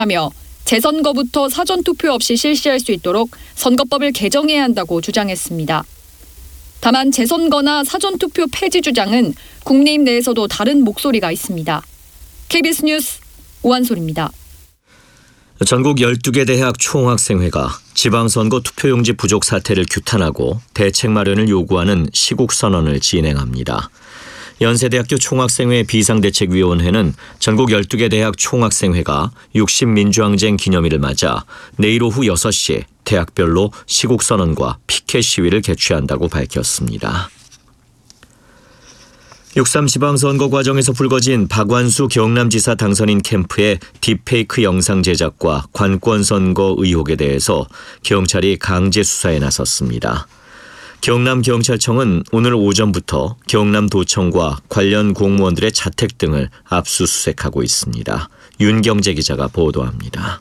하며 재선거부터 사전투표 없이 실시할 수 있도록 선거법을 개정해야 한다고 주장했습니다. 다만 재선거나 사전투표 폐지 주장은 국민의힘 내에서도 다른 목소리가 있습니다. KBS 뉴스 오한솔입니다. 전국 12개 대학 총학생회가 지방선거 투표용지 부족 사태를 규탄하고 대책 마련을 요구하는 시국선언을 진행합니다. 연세대학교 총학생회 비상대책위원회는 전국 12개 대학 총학생회가 60민주항쟁 기념일을 맞아 내일 오후 6시 대학별로 시국선언과 피켓 시위를 개최한다고 밝혔습니다. 6.3 지방선거 과정에서 불거진 박완수 경남지사 당선인 캠프의 딥페이크 영상 제작과 관권선거 의혹에 대해서 경찰이 강제 수사에 나섰습니다. 경남경찰청은 오늘 오전부터 경남도청과 관련 공무원들의 자택 등을 압수수색하고 있습니다. 윤경재 기자가 보도합니다.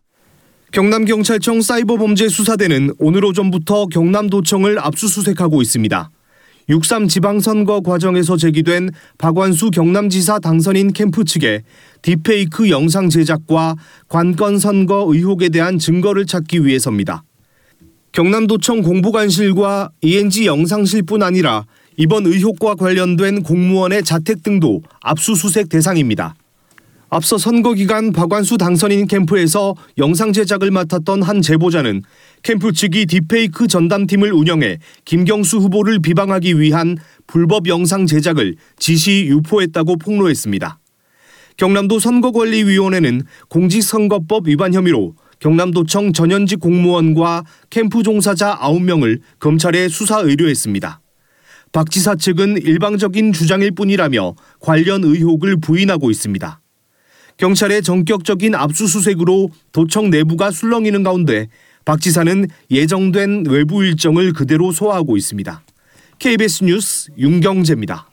경남경찰청 사이버범죄수사대는 오늘 오전부터 경남도청을 압수수색하고 있습니다. 6.3 지방선거 과정에서 제기된 박완수 경남지사 당선인 캠프 측의 딥페이크 영상 제작과 관건선거 의혹에 대한 증거를 찾기 위해서입니다. 경남도청 공보관실과 ENG 영상실뿐 아니라 이번 의혹과 관련된 공무원의 자택 등도 압수수색 대상입니다. 앞서 선거 기간 박완수 당선인 캠프에서 영상 제작을 맡았던 한 제보자는 캠프 측이 딥페이크 전담팀을 운영해 김경수 후보를 비방하기 위한 불법 영상 제작을 지시 유포했다고 폭로했습니다. 경남도 선거관리위원회는 공직선거법 위반 혐의로 경남도청 전현직 공무원과 캠프 종사자 9명을 검찰에 수사 의뢰했습니다. 박 지사 측은 일방적인 주장일 뿐이라며 관련 의혹을 부인하고 있습니다. 경찰의 전격적인 압수수색으로 도청 내부가 술렁이는 가운데 박 지사는 예정된 외부 일정을 그대로 소화하고 있습니다. KBS 뉴스 윤경재입니다.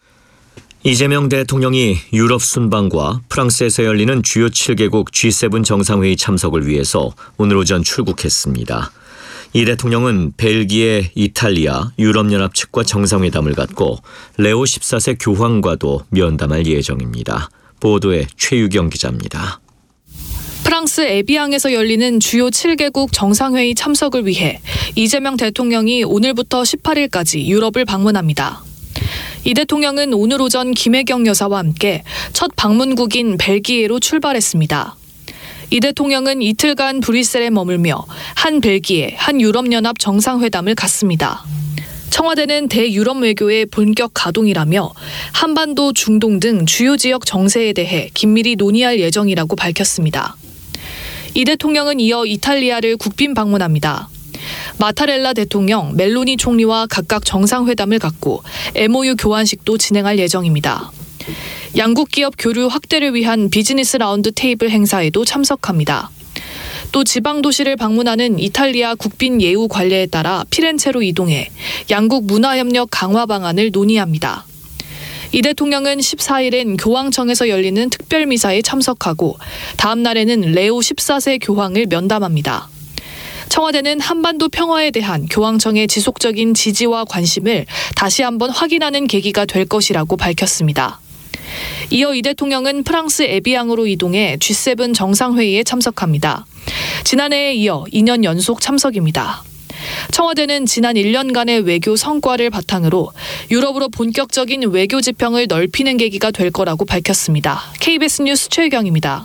이재명 대통령이 유럽 순방과 프랑스에서 열리는 주요 7개국 G7 정상회의 참석을 위해서 오늘 오전 출국했습니다. 이 대통령은 벨기에, 이탈리아, 유럽연합 측과 정상회담을 갖고 레오 14세 교황과도 면담할 예정입니다. 보도에 최유경 기자입니다. 프랑스 에비앙에서 열리는 주요 7개국 정상회의 참석을 위해 이재명 대통령이 오늘부터 18일까지 유럽을 방문합니다. 이 대통령은 오늘 오전 김혜경 여사와 함께 첫 방문국인 벨기에로 출발했습니다. 이 대통령은 이틀간 브뤼셀에 머물며 한 벨기에, 한 유럽연합 정상회담을 갖습니다. 청와대는 대유럽 외교의 본격 가동이라며 한반도, 중동 등 주요 지역 정세에 대해 긴밀히 논의할 예정이라고 밝혔습니다. 이 대통령은 이어 이탈리아를 국빈 방문합니다. 마타렐라 대통령, 멜로니 총리와 각각 정상회담을 갖고 MOU 교환식도 진행할 예정입니다. 양국 기업 교류 확대를 위한 비즈니스 라운드 테이블 행사에도 참석합니다. 또 지방도시를 방문하는 이탈리아 국빈 예우 관례에 따라 피렌체로 이동해 양국 문화협력 강화 방안을 논의합니다. 이 대통령은 14일엔 교황청에서 열리는 특별미사에 참석하고 다음 날에는 레오 14세 교황을 면담합니다. 청와대는 한반도 평화에 대한 교황청의 지속적인 지지와 관심을 다시 한번 확인하는 계기가 될 것이라고 밝혔습니다. 이어 이 대통령은 프랑스 에비앙으로 이동해 G7 정상회의에 참석합니다. 지난해에 이어 2년 연속 참석입니다. 청와대는 지난 1년간의 외교 성과를 바탕으로 유럽으로 본격적인 외교 지평을 넓히는 계기가 될 거라고 밝혔습니다. KBS 뉴스 최유경입니다.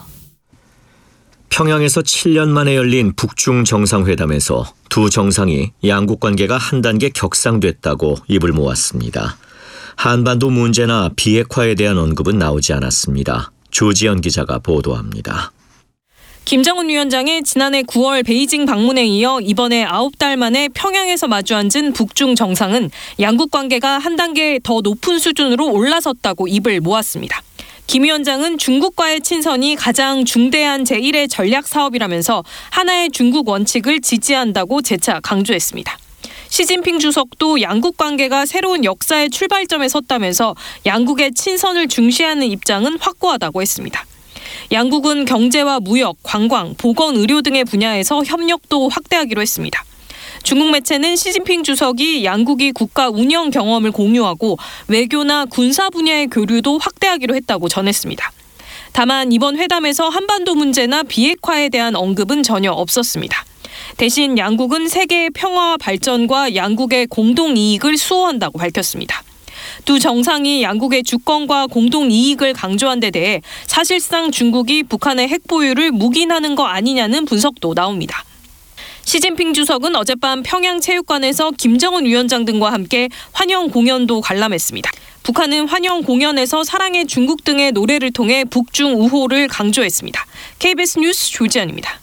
평양에서 7년 만에 열린 북중 정상회담에서 두 정상이 양국 관계가 한 단계 격상됐다고 입을 모았습니다. 한반도 문제나 비핵화에 대한 언급은 나오지 않았습니다. 조지연 기자가 보도합니다. 김정은 위원장의 지난해 9월 베이징 방문에 이어 이번에 9달 만에 평양에서 마주 앉은 북중 정상은 양국 관계가 한 단계 더 높은 수준으로 올라섰다고 입을 모았습니다. 김 위원장은 중국과의 친선이 가장 중대한 제1의 전략 사업이라면서 하나의 중국 원칙을 지지한다고 재차 강조했습니다. 시진핑 주석도 양국 관계가 새로운 역사의 출발점에 섰다면서 양국의 친선을 중시하는 입장은 확고하다고 했습니다. 양국은 경제와 무역, 관광, 보건, 의료 등의 분야에서 협력도 확대하기로 했습니다. 중국 매체는 시진핑 주석이 양국이 국가 운영 경험을 공유하고 외교나 군사 분야의 교류도 확대하기로 했다고 전했습니다. 다만 이번 회담에서 한반도 문제나 비핵화에 대한 언급은 전혀 없었습니다. 대신 양국은 세계의 평화와 발전과 양국의 공동 이익을 수호한다고 밝혔습니다. 두 정상이 양국의 주권과 공동 이익을 강조한 데 대해 사실상 중국이 북한의 핵 보유를 묵인하는 거 아니냐는 분석도 나옵니다. 시진핑 주석은 어젯밤 평양체육관에서 김정은 위원장 등과 함께 환영 공연도 관람했습니다. 북한은 환영 공연에서 사랑의 중국 등의 노래를 통해 북중 우호를 강조했습니다. KBS 뉴스 조지현입니다.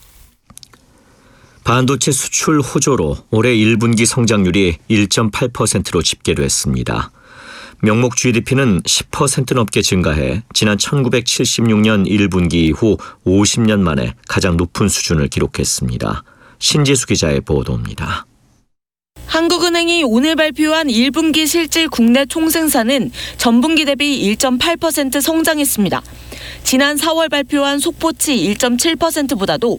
반도체 수출 호조로 올해 1분기 성장률이 1.8%로 집계됐습니다. 명목 GDP는 10% 넘게 증가해 지난 1976년 1분기 이후 50년 만에 가장 높은 수준을 기록했습니다. 신지수 기자의 보도입니다. 한국은행이 오늘 발표한 1분기 실질 국내 총생산은 전분기 대비 1.8% 성장했습니다. 지난 4월 발표한 속보치 1.7%보다도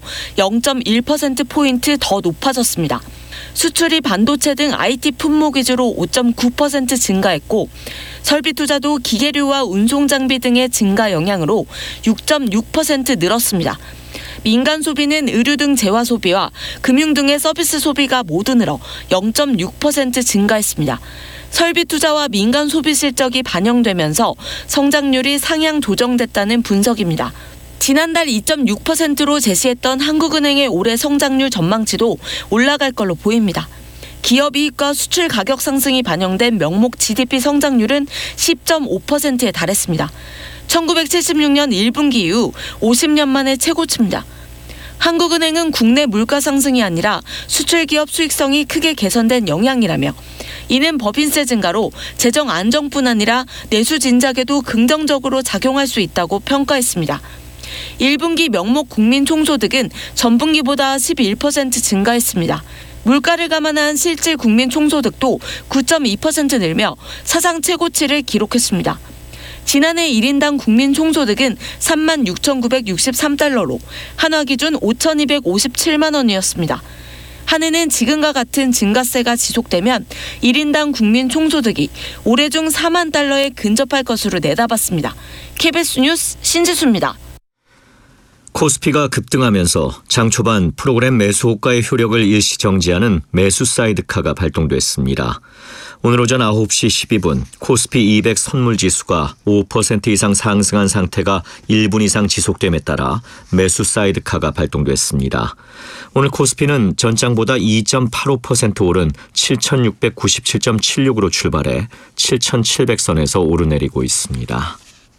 0.1%포인트 더 높아졌습니다. 수출이 반도체 등 IT 품목 위주로 5.9% 증가했고 설비 투자도 기계류와 운송 장비 등의 증가 영향으로 6.6% 늘었습니다. 민간 소비는 의류 등 재화 소비와 금융 등의 서비스 소비가 모두 늘어 0.6% 증가했습니다. 설비 투자와 민간 소비 실적이 반영되면서 성장률이 상향 조정됐다는 분석입니다. 지난달 2.6%로 제시했던 한국은행의 올해 성장률 전망치도 올라갈 걸로 보입니다. 기업 이익과 수출 가격 상승이 반영된 명목 GDP 성장률은 10.5%에 달했습니다. 1976년 1분기 이후 50년 만에 최고치입니다. 한국은행은 국내 물가 상승이 아니라 수출 기업 수익성이 크게 개선된 영향이라며 이는 법인세 증가로 재정 안정뿐 아니라 내수 진작에도 긍정적으로 작용할 수 있다고 평가했습니다. 1분기 명목 국민 총소득은 전분기보다 11% 증가했습니다. 물가를 감안한 실질 국민 총소득도 9.2% 늘며 사상 최고치를 기록했습니다. 지난해 1인당 국민 총소득은 36,963달러로 한화 기준 5,257만 원이었습니다. 한해는 지금과 같은 증가세가 지속되면 1인당 국민 총소득이 올해 중 4만 달러에 근접할 것으로 내다봤습니다. KBS 뉴스 신지수입니다. 코스피가 급등하면서 장 초반 프로그램 매수 호가의 효력을 일시 정지하는 매수 사이드카가 발동됐습니다. 오늘 오전 9시 12분 코스피 200 선물지수가 5% 이상 상승한 상태가 1분 이상 지속됨에 따라 매수 사이드카가 발동됐습니다. 오늘 코스피는 전장보다 2.85% 오른 7,697.76으로 출발해 7,700선에서 오르내리고 있습니다.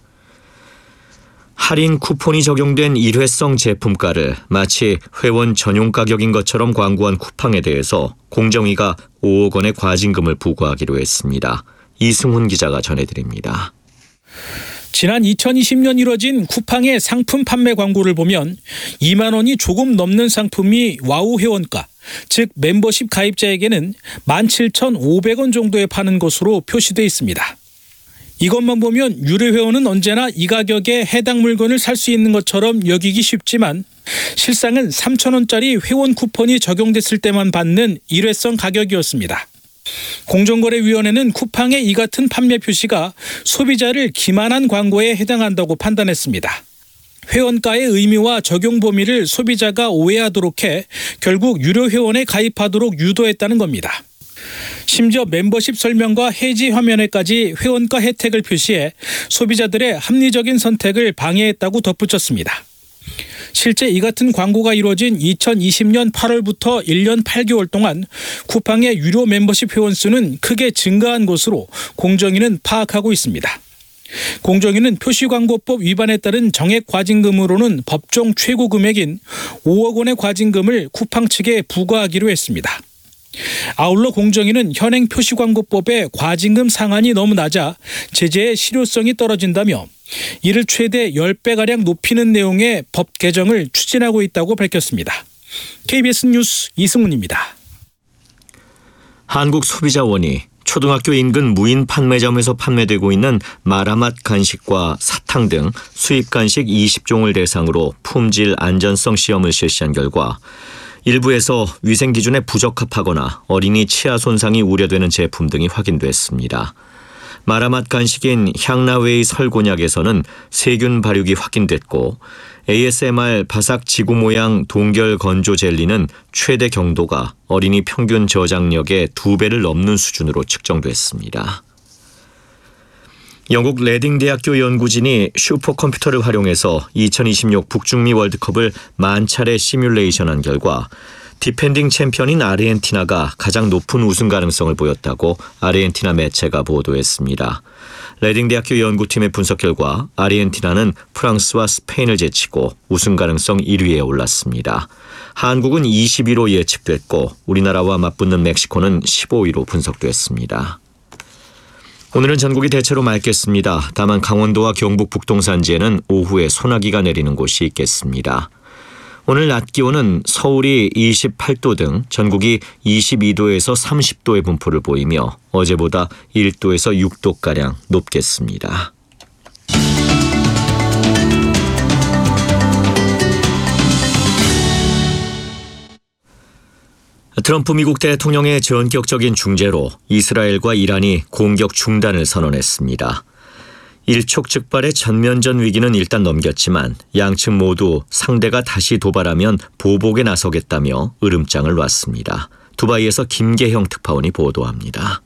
할인 쿠폰이 적용된 일회성 제품가를 마치 회원 전용 가격인 것처럼 광고한 쿠팡에 대해서 공정위가 5억 원의 과징금을 부과하기로 했습니다. 이승훈 기자가 전해드립니다. 지난 2020년 이뤄진 쿠팡의 상품 판매 광고를 보면 2만 원이 조금 넘는 상품이 와우 회원가, 즉 멤버십 가입자에게는 17,500원 정도에 파는 것으로 표시돼 있습니다. 이것만 보면 유료 회원은 언제나 이 가격에 해당 물건을 살 수 있는 것처럼 여기기 쉽지만 실상은 3,000원짜리 회원 쿠폰이 적용됐을 때만 받는 일회성 가격이었습니다. 공정거래위원회는 쿠팡의 이 같은 판매 표시가 소비자를 기만한 광고에 해당한다고 판단했습니다. 회원가의 의미와 적용 범위를 소비자가 오해하도록 해 결국 유료 회원에 가입하도록 유도했다는 겁니다. 심지어 멤버십 설명과 해지 화면에까지 회원가 혜택을 표시해 소비자들의 합리적인 선택을 방해했다고 덧붙였습니다. 실제 이 같은 광고가 이루어진 2020년 8월부터 1년 8개월 동안 쿠팡의 유료 멤버십 회원 수는 크게 증가한 것으로 공정위는 파악하고 있습니다. 공정위는 표시광고법 위반에 따른 정액 과징금으로는 법정 최고 금액인 5억 원의 과징금을 쿠팡 측에 부과하기로 했습니다. 아울러 공정위는 현행 표시광고법의 과징금 상한이 너무 낮아 제재의 실효성이 떨어진다며 이를 최대 10배가량 높이는 내용의 법 개정을 추진하고 있다고 밝혔습니다. KBS 뉴스 이승훈입니다. 한국소비자원이 초등학교 인근 무인 판매점에서 판매되고 있는 마라맛 간식과 사탕 등 수입 간식 20종을 대상으로 품질 안전성 시험을 실시한 결과 일부에서 위생 기준에 부적합하거나 어린이 치아 손상이 우려되는 제품 등이 확인됐습니다. 마라맛 간식인 향나웨이 설곤약에서는 세균 발육이 확인됐고 ASMR 바삭 지구 모양 동결 건조 젤리는 최대 경도가 어린이 평균 저장력의 2배를 넘는 수준으로 측정됐습니다. 영국 레딩 대학교 연구진이 슈퍼컴퓨터를 활용해서 2026 북중미 월드컵을 만차례 시뮬레이션한 결과 디펜딩 챔피언인 아르헨티나가 가장 높은 우승 가능성을 보였다고 아르헨티나 매체가 보도했습니다. 레딩 대학교 연구팀의 분석 결과 아르헨티나는 프랑스와 스페인을 제치고 우승 가능성 1위에 올랐습니다. 한국은 22로 예측됐고 우리나라와 맞붙는 멕시코는 15위로 분석됐습니다. 오늘은 전국이 대체로 맑겠습니다. 다만 강원도와 경북 북동 산지에는 오후에 소나기가 내리는 곳이 있겠습니다. 오늘 낮 기온은 서울이 28도 등 전국이 22도에서 30도의 분포를 보이며 어제보다 1도에서 6도가량 높겠습니다. 트럼프 미국 대통령의 전격적인 중재로 이스라엘과 이란이 공격 중단을 선언했습니다. 일촉즉발의 전면전 위기는 일단 넘겼지만 양측 모두 상대가 다시 도발하면 보복에 나서겠다며 으름장을 놨습니다. 두바이에서 김계형 특파원이 보도합니다.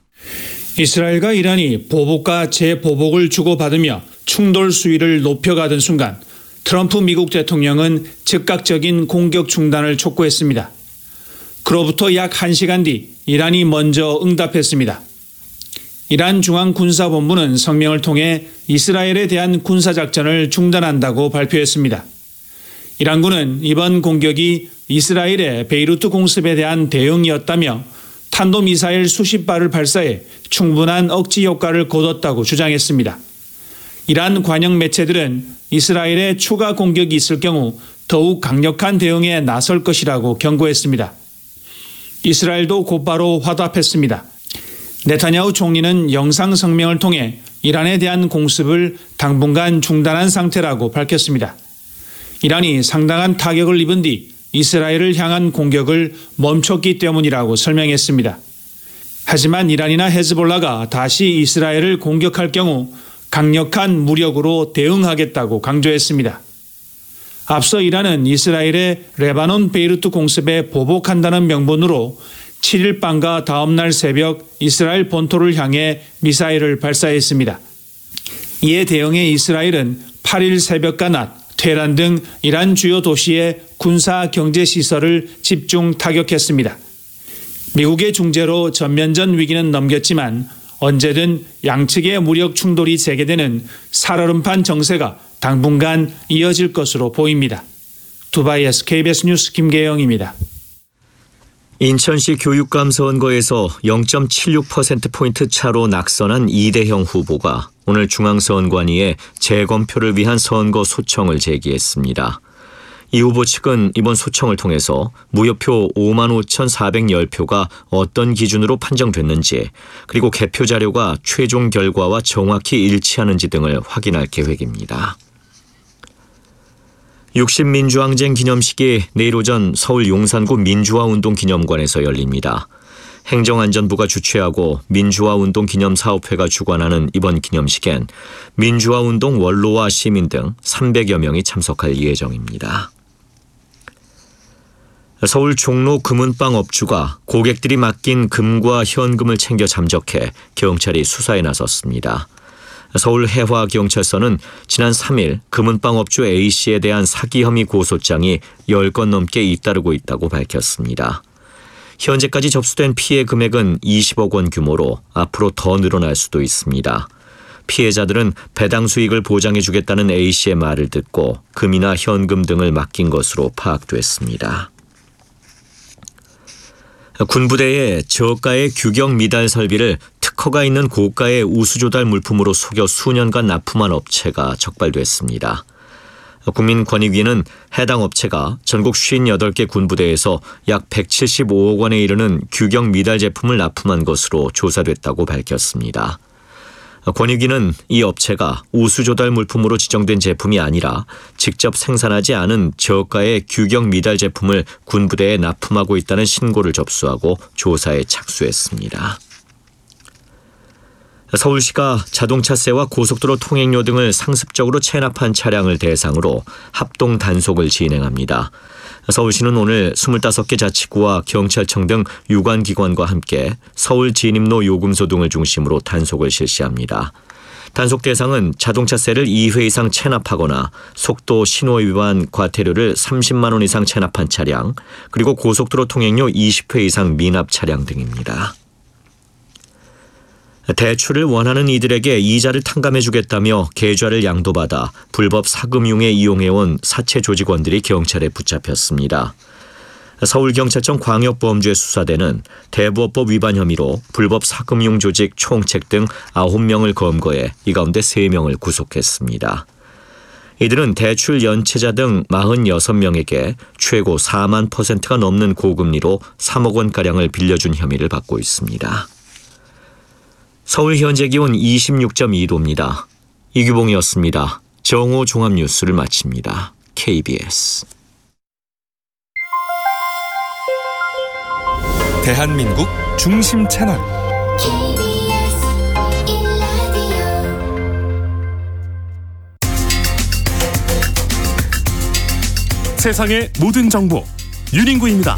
이스라엘과 이란이 보복과 재보복을 주고받으며 충돌 수위를 높여가던 순간 트럼프 미국 대통령은 즉각적인 공격 중단을 촉구했습니다. 그로부터 약 1시간 뒤 이란이 먼저 응답했습니다. 이란 중앙군사본부는 성명을 통해 이스라엘에 대한 군사작전을 중단한다고 발표했습니다. 이란군은 이번 공격이 이스라엘의 베이루트 공습에 대한 대응이었다며 탄도미사일 수십 발을 발사해 충분한 억지 효과를 거뒀다고 주장했습니다. 이란 관영 매체들은 이스라엘의 추가 공격이 있을 경우 더욱 강력한 대응에 나설 것이라고 경고했습니다. 이스라엘도 곧바로 화답했습니다. 네타냐후 총리는 영상 성명을 통해 이란에 대한 공습을 당분간 중단한 상태라고 밝혔습니다. 이란이 상당한 타격을 입은 뒤 이스라엘을 향한 공격을 멈췄기 때문이라고 설명했습니다. 하지만 이란이나 헤즈볼라가 다시 이스라엘을 공격할 경우 강력한 무력으로 대응하겠다고 강조했습니다. 앞서 이란은 이스라엘의 레바논 베이루트 공습에 보복한다는 명분으로 7일 밤과 다음 날 새벽 이스라엘 본토를 향해 미사일을 발사했습니다. 이에 대응해 이스라엘은 8일 새벽과 낮 테헤란 등 이란 주요 도시의 군사 경제 시설을 집중 타격했습니다. 미국의 중재로 전면전 위기는 넘겼지만 언제든 양측의 무력 충돌이 재개되는 살얼음판 정세가 당분간 이어질 것으로 보입니다. 두바이에서 KBS 뉴스 김계영입니다. 인천시 교육감 선거에서 0.76%포인트 차로 낙선한 이대형 후보가 오늘 중앙선관위에 재검표를 위한 선거 소청을 제기했습니다. 이 후보 측은 이번 소청을 통해서 무효표 55,410표가 어떤 기준으로 판정됐는지 그리고 개표 자료가 최종 결과와 정확히 일치하는지 등을 확인할 계획입니다. 60민주항쟁 기념식이 내일 오전 서울 용산구 민주화운동기념관에서 열립니다. 행정안전부가 주최하고 민주화운동기념사업회가 주관하는 이번 기념식엔 민주화운동 원로와 시민 등 300여 명이 참석할 예정입니다. 서울 종로 금은방 업주가 고객들이 맡긴 금과 현금을 챙겨 잠적해 경찰이 수사에 나섰습니다. 서울 해화경찰서는 지난 3일 금은방 업주 A씨에 대한 사기 혐의 고소장이 10건 넘게 잇따르고 있다고 밝혔습니다. 현재까지 접수된 피해 금액은 20억 원 규모로 앞으로 더 늘어날 수도 있습니다. 피해자들은 배당 수익을 보장해 주겠다는 A씨의 말을 듣고 금이나 현금 등을 맡긴 것으로 파악됐습니다. 군부대에 저가의 규격 미달 설비를 특허가 있는 고가의 우수조달 물품으로 속여 수년간 납품한 업체가 적발됐습니다. 국민권익위는 해당 업체가 전국 58개 군부대에서 약 175억 원에 이르는 규격 미달 제품을 납품한 것으로 조사됐다고 밝혔습니다. 권익위는 이 업체가 우수조달 물품으로 지정된 제품이 아니라 직접 생산하지 않은 저가의 규격 미달 제품을 군부대에 납품하고 있다는 신고를 접수하고 조사에 착수했습니다. 서울시가 자동차세와 고속도로 통행료 등을 상습적으로 체납한 차량을 대상으로 합동 단속을 진행합니다. 서울시는 오늘 25개 자치구와 경찰청 등 유관기관과 함께 서울 진입로 요금소 등을 중심으로 단속을 실시합니다. 단속 대상은 자동차세를 2회 이상 체납하거나 속도 신호 위반 과태료를 30만 원 이상 체납한 차량, 그리고 고속도로 통행료 20회 이상 미납 차량 등입니다. 대출을 원하는 이들에게 이자를 탕감해주겠다며 계좌를 양도받아 불법 사금융에 이용해온 사채 조직원들이 경찰에 붙잡혔습니다. 서울경찰청 광역범죄수사대는 대부업법 위반 혐의로 불법 사금융 조직 총책 등 9명을 검거해 이 가운데 3명을 구속했습니다. 이들은 대출 연체자 등 46명에게 최고 4만 %가 넘는 고금리로 3억 원가량을 빌려준 혐의를 받고 있습니다. 서울 현재 기온 26.2도입니다. 이규봉이었습니다. 정오 종합뉴스를 마칩니다. KBS. 대한민국 중심 채널 세상의 모든 정보 윤인구입니다.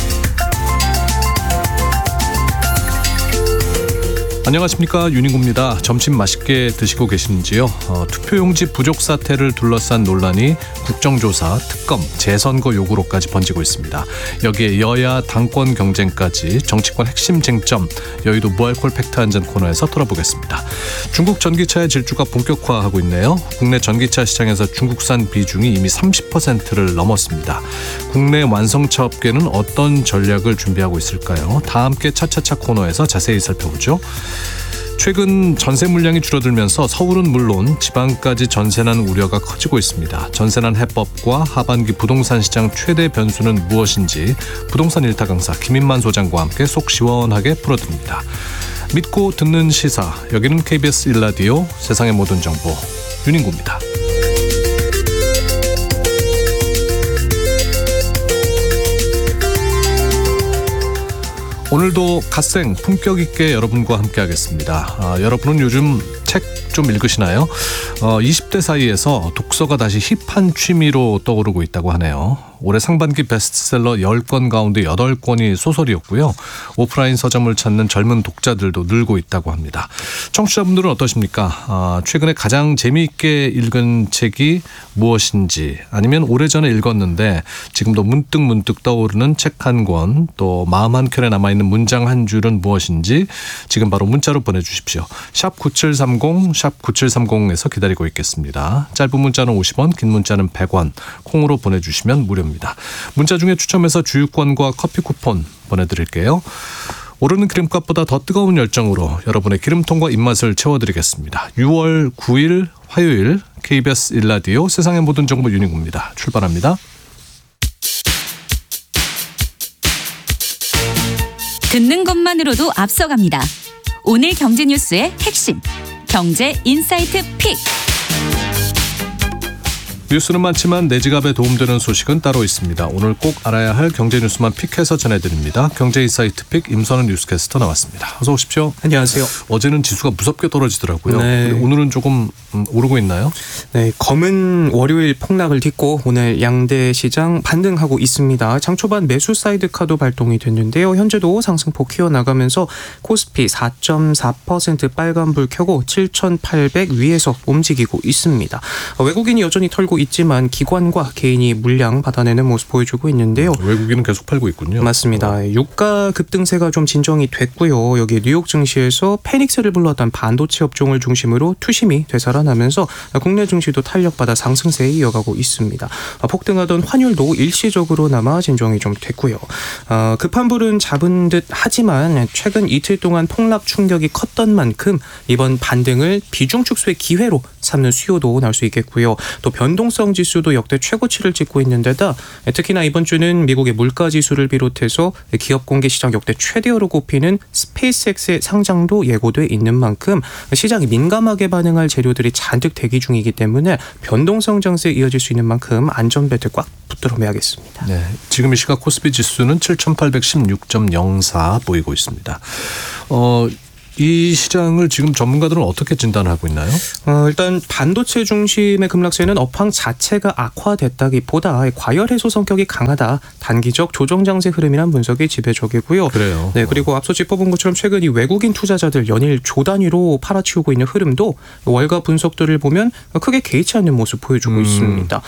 안녕하십니까, 윤인구입니다. 점심 맛있게 드시고 계시는지요? 투표용지 부족 사태를 둘러싼 논란이 국정조사, 특검, 재선거 요구로까지 번지고 있습니다. 여기에 여야 당권 경쟁까지 정치권 핵심 쟁점, 여의도 무알콜 팩트 한잔 코너에서 털어보겠습니다. 중국 전기차의 질주가 본격화하고 있네요. 국내 전기차 시장에서 중국산 비중이 이미 30%를 넘었습니다. 국내 완성차 업계는 어떤 전략을 준비하고 있을까요? 다 함께 차차차 코너에서 자세히 살펴보죠. 최근 전세 물량이 줄어들면서 서울은 물론 지방까지 전세난 우려가 커지고 있습니다. 전세난 해법과 하반기 부동산 시장 최대 변수는 무엇인지 부동산 일타 강사 김인만 소장과 함께 속 시원하게 풀어드립니다. 믿고 듣는 시사, 여기는 KBS 1라디오 세상의 모든 정보 윤인구입니다. 오늘도 갓생 품격 있게 여러분과 함께 하겠습니다. 여러분은 요즘 책 좀 읽으시나요? 20대 사이에서 독서가 다시 힙한 취미로 떠오르고 있다고 하네요. 올해 상반기 베스트셀러 10권 가운데 8권이 소설이었고요. 오프라인 서점을 찾는 젊은 독자들도 늘고 있다고 합니다. 청취자분들은 어떠십니까? 최근에 가장 재미있게 읽은 책이 무엇인지, 아니면 오래전에 읽었는데 지금도 문득 떠오르는 책 한 권, 또 마음 한켠에 남아있는 문장 한 줄은 무엇인지 지금 바로 문자로 보내주십시오. 샵 9730, 샵 9730에서 기다리고 있겠습니다. 짧은 문자는 50원, 긴 문자는 100원, 콩으로 보내주시면 무료입니다. 문자 중에 추첨해서 주유권과 커피 쿠폰 보내드릴게요. 오르는 기름값보다 더 뜨거운 열정으로 여러분의 기름통과 입맛을 채워드리겠습니다. 6월 9일 화요일 KBS 1라디오 세상의 모든 정보 윤인구입니다. 출발합니다. 듣는 것만으로도 앞서갑니다. 오늘 경제 뉴스의 핵심, 경제 인사이트 픽. 뉴스는 많지만 내 지갑에 도움되는 소식은 따로 있습니다. 오늘 꼭 알아야 할 경제 뉴스만 픽해서 전해드립니다. 경제 인사이트 픽 임선은 뉴스캐스터 나왔습니다. 어서 오십시오. 안녕하세요. 어제는 지수가 무섭게 떨어지더라고요. 네. 오늘은 조금 오르고 있나요? 네, 검은 월요일 폭락을 딛고 오늘 양대 시장 반등하고 있습니다. 장 초반 매수 사이드카도 발동이 됐는데요. 현재도 상승폭 키워나가면서 코스피 4.4% 빨간불 켜고 7,800 위에서 움직이고 있습니다. 외국인이 여전히 털고 있지만 기관과 개인이 물량 받아내는 모습 보여주고 있는데요. 외국인은 계속 팔고 있군요. 맞습니다. 유가 급등세가 좀 진정이 됐고요. 여기 뉴욕 증시에서 패닉스를 불렀던 반도체 업종을 중심으로 투심이 되살아나면서 국내 증시도 탄력받아 상승세에 이어가고 있습니다. 폭등하던 환율도 일시적으로나마 진정이 좀 됐고요. 급한 불은 잡은 듯 하지만 최근 이틀 동안 폭락 충격이 컸던 만큼 이번 반등을 비중 축소의 기회로 삼는 수요도 날 수 있겠고요. 또 변동성 지수도 역대 최고치를 찍고 있는 데다 특히나 이번 주는 미국의 물가지수를 비롯해서 기업 공개 시장 역대 최대어로 꼽히는 스페이스X의 상장도 예고돼 있는 만큼 시장이 민감하게 반응할 재료들이 잔뜩 대기 중이기 때문에 변동성 장세에 이어질 수 있는 만큼 안전벨트 꽉 붙들어 매야겠습니다. 네, 지금 이 시각 코스피 지수는 7,816.04 보이고 있습니다. 이 시장을 지금 전문가들은 어떻게 진단을 하고 있나요? 일단 반도체 중심의 급락세는 업황 자체가 악화됐다기보다 과열 해소 성격이 강하다. 단기적 조정 장세 흐름이란 분석이 지배적이고요. 그래요. 네, 그리고 앞서 짚어본 것처럼 최근 이 외국인 투자자들 연일 조 단위로 팔아치우고 있는 흐름도 월가 분석들을 보면 크게 개의치 않는 모습 보여주고 있습니다.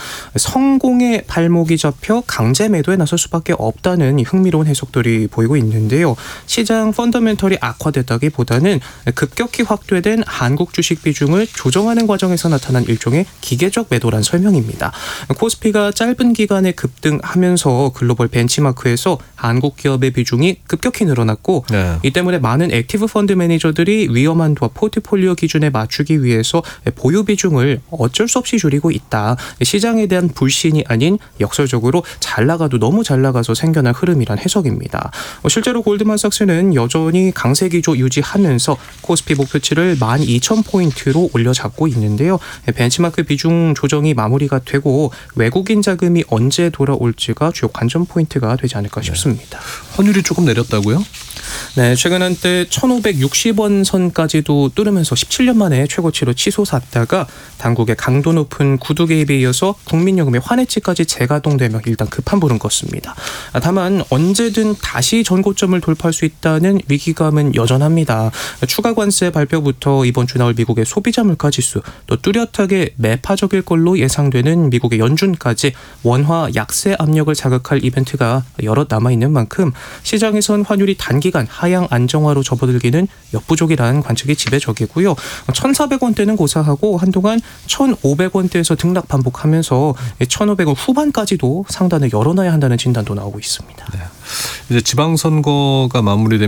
성공의 발목이 잡혀 강제 매도에 나설 수밖에 없다는 이 흥미로운 해석들이 보이고 있는데요. 시장 펀더멘털이 악화됐다기보다는 급격히 확대된 한국 주식 비중을 조정하는 과정에서 나타난 일종의 기계적 매도란 설명입니다. 코스피가 짧은 기간에 급등하면서 글로벌 벤치마크에서 한국 기업의 비중이 급격히 늘어났고 네. 이 때문에 많은 액티브 펀드 매니저들이 위험 한도와 포트폴리오 기준에 맞추기 위해서 보유 비중을 어쩔 수 없이 줄이고 있다. 시장에 대한 불신이 아닌 역설적으로 잘 나가도 너무 잘 나가서 생겨난 흐름이란 해석입니다. 실제로 골드만삭스는 여전히 강세 기조 유지하면서 코스피 목표치를 12,000포인트로 올려잡고 있는데요. 벤치마크 비중 조정이 마무리가 되고 외국인 자금이 언제 돌아올지가 주요 관전 포인트가 되지 않을까 싶습니다. 환율이 조금 내렸다고요? 네, 최근 한때 1,560원 선까지도 뚫으면서 17년 만에 최고치로 치솟았다가 당국의 강도 높은 구두 개입에 이어서 국민연금의 환해치까지 재가동되며 일단 급한 불은 껐습니다. 다만 언제든 다시 전고점을 돌파할 수 있다는 위기감은 여전합니다. 추가 관세 발표부터 이번 주 나올 미국의 소비자 물가 지수, 또 뚜렷하게 매파적일 걸로 예상되는 미국의 연준까지 원화 약세 압력을 자극할 이벤트가 여럿 남아있는 만큼 시장에선 환율이 단기간 하향 안정화로 접어들기는 역부족이란 관측이 지배적이고요. 1,400원대는 고사하고 한동안 1,500원대에서 등락 반복하면서 1,500원 후반까지도 상단을 열어놔야 한다는 진단도 나오고 있습니다. 네. 이제 지방선거가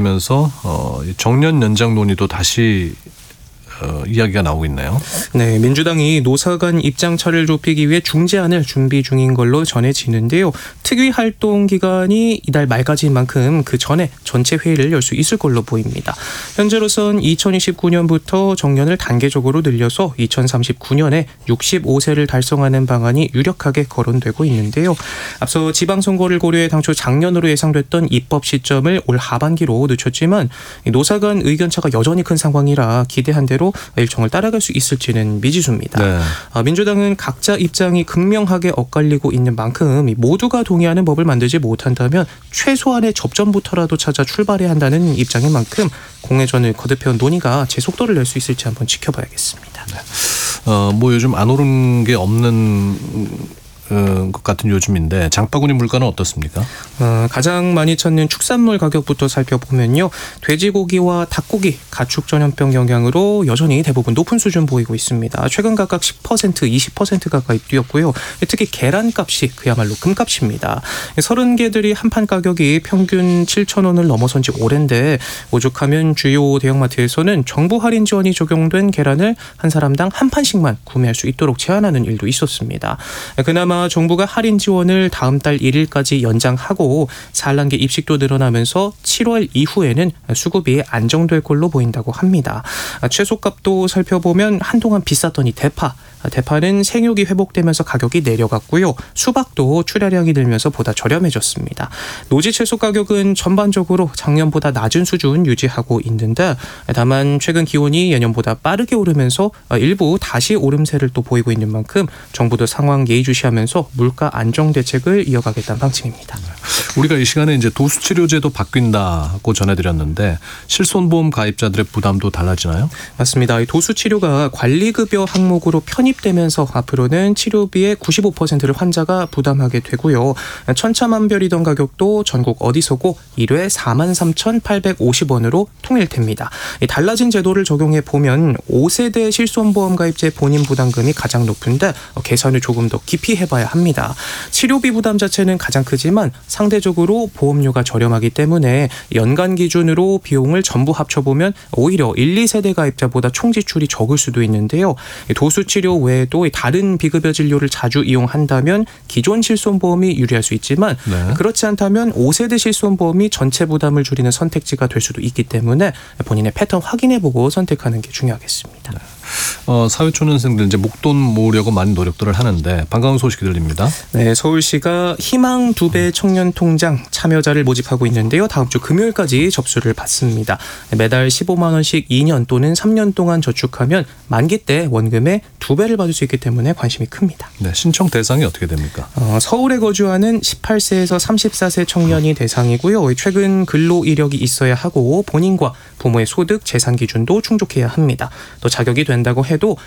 마무리되면서 정년 연장 논의도 다시 이야기가 나오고 있네요. 네, 민주당이 노사 간 입장차를 좁히기 위해 중재안을 준비 중인 걸로 전해지는데요. 특위 활동 기간이 이달 말까지인 만큼 그 전에 전체 회의를 열 수 있을 걸로 보입니다. 현재로선 2029년부터 정년을 단계적으로 늘려서 2039년에 65세를 달성하는 방안이 유력하게 거론되고 있는데요. 앞서 지방선거를 고려해 당초 작년으로 예상됐던 입법 시점을 올 하반기로 늦췄지만 노사 간 의견차가 여전히 큰 상황이라 기대한 대로 일정을 따라갈 수 있을지는 미지수입니다. 네. 민주당은 각자 입장이 극명하게 엇갈리고 있는 만큼 모두가 동의하는 법을 만들지 못한다면 최소한의 접점부터라도 찾아 출발해야 한다는 입장인 만큼 공회전을 거듭해온 논의가 제 속도를 낼 수 있을지 한번 지켜봐야겠습니다. 네. 뭐 요즘 안 오른 게 없는 것 같은 요즘인데 장바구니 물가는 어떻습니까? 가장 많이 찾는 축산물 가격부터 살펴보면요. 돼지고기와 닭고기, 가축 전염병 영향으로 여전히 대부분 높은 수준 보이고 있습니다. 최근 각각 10%, 20% 가까이 뛰었고요. 특히 계란값이 그야말로 금값입니다. 30개들이 한판 가격이 평균 7,000원을 넘어선 지 오랜데 오죽하면 주요 대형마트에서는 정부 할인 지원이 적용된 계란을 한 사람당 한 판씩만 구매할 수 있도록 제한하는 일도 있었습니다. 그나마 정부가 할인 지원을 다음 달 1일까지 연장하고 산란계 입식도 늘어나면서 7월 이후에는 수급이 안정될 걸로 보인다고 합니다. 채소값도 살펴보면 한동안 비쌌더니 대파는 생육이 회복되면서 가격이 내려갔고요. 수박도 출하량이 늘면서 보다 저렴해졌습니다. 노지 채소 가격은 전반적으로 작년보다 낮은 수준 유지하고 있는데 다만 최근 기온이 예년보다 빠르게 오르면서 일부 다시 오름세를 또 보이고 있는 만큼 정부도 상황 예의주시하면서 물가 안정 대책을 이어가겠다는 방침입니다. 우리가 이 시간에 이제 도수치료제도 바뀐다고 전해드렸는데 실손보험 가입자들의 부담도 달라지나요? 맞습니다. 이 도수치료가 관리급여 항목으로 편입되면서 앞으로는 치료비의 95%를 환자가 부담하게 되고요. 천차만별이던 가격도 전국 어디서고 1회 43,850원으로 통일됩니다. 달라진 제도를 적용해 보면 5세대 실손보험 가입자의 본인 부담금이 가장 높은데 계산을 조금 더 깊이 해봐야 합니다. 치료비 부담 자체는 가장 크지만 상대적으로 보험료가 저렴하기 때문에 연간 기준으로 비용을 전부 합쳐보면 오히려 1, 2세대 가입자보다 총 지출이 적을 수도 있는데요. 도수치료 외에도 다른 비급여 진료를 자주 이용한다면 기존 실손보험이 유리할 수 있지만 그렇지 않다면 5세대 실손보험이 전체 부담을 줄이는 선택지가 될 수도 있기 때문에 본인의 패턴 확인해보고 선택하는 게 중요하겠습니다. 사회초년생들 이제 목돈 모으려고 많은 노력들을 하는데 반가운 소식이 들립니다. 네, 서울시가 희망 2배 청년 통장 참여자를 모집하고 있는데요. 다음 주 금요일까지 접수를 받습니다. 매달 15만 원씩 2년 또는 3년 동안 저축하면 만기 때 원금의 2배를 받을 수 있기 때문에 관심이 큽니다. 네, 신청 대상이 어떻게 됩니까? 서울에 거주하는 18세에서 34세 청년이 대상이고요. 최근 근로 이력이 있어야 하고 본인과 부모의 소득, 재산 기준도 충족해야 합니다. 또 자격이 된다고 해도